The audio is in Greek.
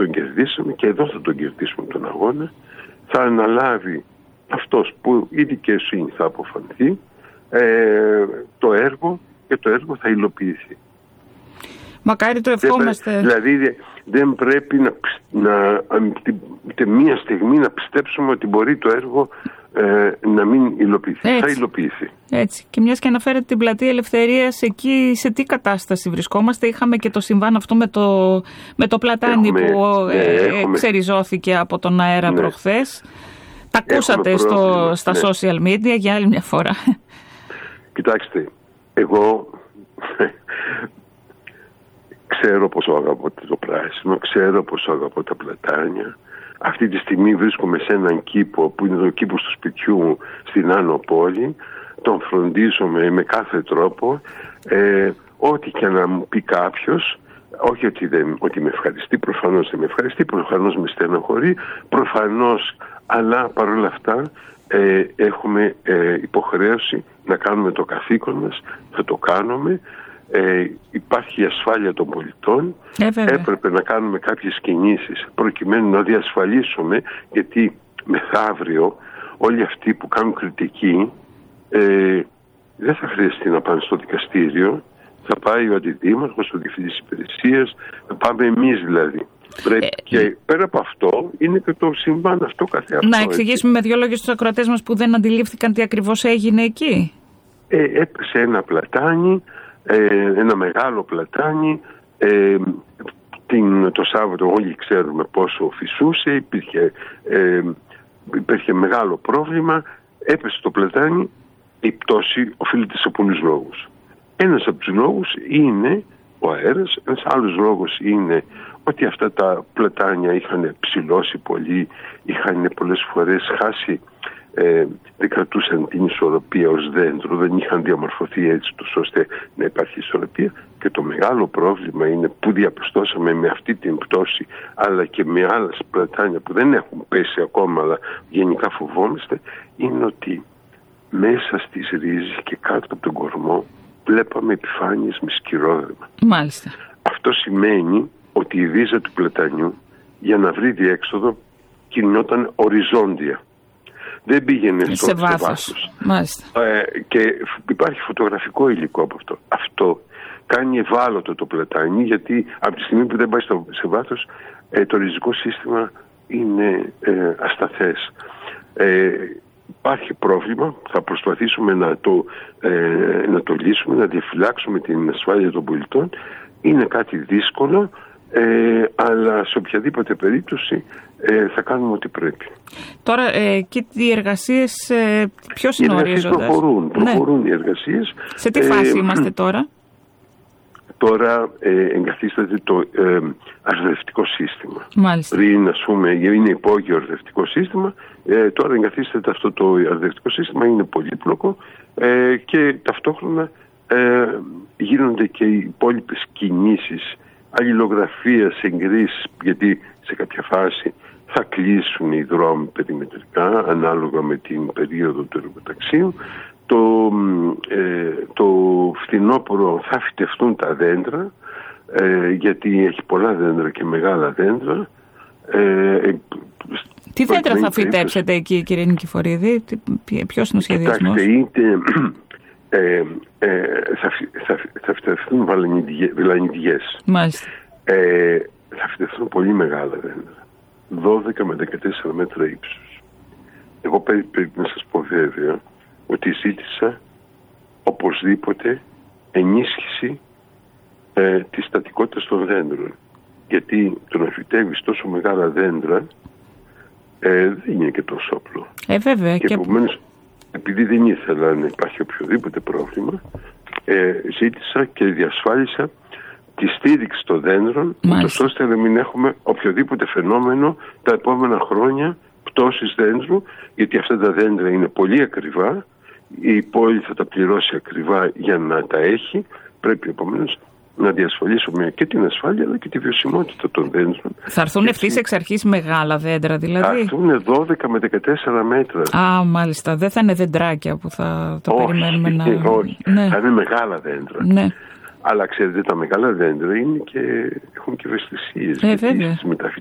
τον κερδίσαμε και εδώ θα τον κερδίσουμε τον αγώνα. Θα αναλάβει αυτός που η δικαιοσύνη θα αποφανθεί το έργο και το έργο θα υλοποιηθεί. Μακάρι το ευχόμαστε. Δηλαδή δεν πρέπει ούτε μία στιγμή να πιστέψουμε ότι μπορεί το έργο να μην υλοποιηθεί. Έτσι. Θα υλοποιηθεί. Έτσι. Και μιας και αναφέρετε την Πλατεία Ελευθερίας, εκεί σε τι κατάσταση βρισκόμαστε? Είχαμε και το συμβάν αυτό με το πλατάνι που ξεριζώθηκε από τον αέρα προχθές. Τα ακούσατε στα social media για άλλη μια φορά. Κοιτάξτε, εγώ ξέρω πόσο αγαπώ το πράσινο, ξέρω πόσο αγαπώ τα πλατάνια. Αυτή τη στιγμή βρίσκομαι σε έναν κήπο που είναι το κήπο του σπιτιού μου στην Άνω Πόλη. Τον φροντίζομαι με κάθε τρόπο. Ό,τι και να μου πει κάποιος, όχι ότι με ευχαριστεί, προφανώς δεν με ευχαριστεί, προφανώς με στενοχωρεί, προφανώς, αλλά παρόλα αυτά έχουμε υποχρέωση να κάνουμε το καθήκον μας, θα το κάνουμε. Υπάρχει η ασφάλεια των πολιτών. Έπρεπε να κάνουμε κάποιες κινήσεις προκειμένου να διασφαλίσουμε, γιατί μεθαύριο όλοι αυτοί που κάνουν κριτική δεν θα χρειαστεί να πάνε στο δικαστήριο. Θα πάει ο αντιδήμαρχος, ο διευθυντής υπηρεσίας, θα πάμε εμείς δηλαδή. Και πέρα από αυτό είναι και το συμβάν αυτό καθεαυτό. Να εξηγήσουμε με δύο λόγια στους ακροατές μας που δεν αντιλήφθηκαν τι ακριβώς έγινε εκεί. Έπεσε ένα πλατάνι, ένα μεγάλο πλατάνι. Το Σάββατο όλοι ξέρουμε πόσο φυσούσε, υπήρχε μεγάλο πρόβλημα. Έπεσε το πλατάνι, η πτώση οφείλεται σε πολλούς λόγους. Ένας από τους λόγους είναι ο αέρας, ένας άλλος λόγος είναι ότι αυτά τα πλατάνια είχαν ψηλώσει πολύ, είχαν πολλές φορές χάσει, δεν κρατούσαν την ισορροπία ως δέντρο, δεν είχαν διαμορφωθεί έτσι τους ώστε να υπάρχει ισορροπία. Και το μεγάλο πρόβλημα είναι που διαπιστώσαμε με αυτή την πτώση, αλλά και με άλλα πλατάνια που δεν έχουν πέσει ακόμα, αλλά γενικά φοβόμαστε, είναι ότι μέσα στις ρίζες και κάτω από τον κορμό βλέπαμε επιφάνειες με σκυρόδεμα. Μάλιστα. Αυτό σημαίνει ότι η ρίζα του πλατανιού για να βρει διέξοδο κινιόταν οριζόντια. Δεν πήγαινε σε βάθος. Και υπάρχει φωτογραφικό υλικό από αυτό. Αυτό κάνει ευάλωτο το πλατάνι, γιατί από τη στιγμή που δεν πάει σε βάθος το ριζικό σύστημα είναι ασταθές. Υπάρχει πρόβλημα, θα προσπαθήσουμε να το λύσουμε, να διαφυλάξουμε την ασφάλεια των πολιτών. Είναι κάτι δύσκολο, αλλά σε οποιαδήποτε περίπτωση θα κάνουμε ό,τι πρέπει. Τώρα, και οι εργασίες ποιος είναι ορίζοντας? Προχωρούν οι εργασίες. Σε τι φάση είμαστε τώρα? Τώρα εγκαθίσταται το αρδευτικό σύστημα. Μάλιστα. Πριν, ας πούμε, είναι υπόγειο αρδευτικό σύστημα, τώρα εγκαθίσταται αυτό το αρδευτικό σύστημα, είναι πολύπλοκο και ταυτόχρονα γίνονται και οι υπόλοιπες κινήσεις, αλληλογραφίας, εγκρίσεις, γιατί σε κάποια φάση θα κλείσουν οι δρόμοι περιμετρικά ανάλογα με την περίοδο του εργοταξίου. Το φθινόπωρο θα φυτευτούν τα δέντρα, γιατί έχει πολλά δέντρα και μεγάλα δέντρα. Τι δέντρα θα φυτέψετε εκεί, κύριε Νικηφορίδη? Ποιος είναι ο σχεδιασμός? Θα φυτευτούν βελανιδιές. Μάλιστα. Θα φυτευτούν πολύ μεγάλα δέντρα, 12 με 14 μέτρα ύψους. Εγώ πρέπει να σας πω βέβαια ότι ζήτησα οπωσδήποτε ενίσχυση της στατικότητας των δέντρων. Γιατί το να φυτεύεις τόσο μεγάλα δέντρα δεν είναι και τόσο απλό. Βέβαια. Και επομένως, επειδή δεν ήθελα να υπάρχει οποιοδήποτε πρόβλημα, ζήτησα και διασφάλισα τη στήριξη των δέντρων, ούτως ώστε να μην έχουμε οποιοδήποτε φαινόμενο τα επόμενα χρόνια πτώσης δέντρου, γιατί αυτά τα δέντρα είναι πολύ ακριβά, η πόλη θα τα πληρώσει ακριβά για να τα έχει. Πρέπει επομένως να διασφαλίσουμε και την ασφάλεια αλλά και τη βιωσιμότητα των δέντρων. Θα έρθουν ευθύς εξ αρχής μεγάλα δέντρα δηλαδή? Θα έρθουν 12 με 14 μέτρα. Μάλιστα. Δεν θα είναι δεντράκια που θα το περιμένουμε να... Όχι, ναι. Θα είναι μεγάλα δέντρα. Ναι. Αλλά ξέρετε, τα μεγάλα δέντρα είναι και έχουν και ευαισθησίες. Βέβαια. Στις